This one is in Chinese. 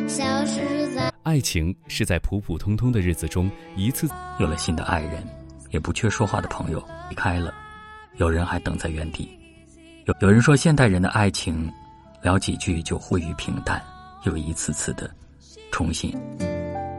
消失在。 爱情是在普普通通的日子中一次有了新的爱人，也不缺说话的朋友，离开了，有人还等在原地。有人说现代人的爱情聊几句就归于平淡，又一次次的重新。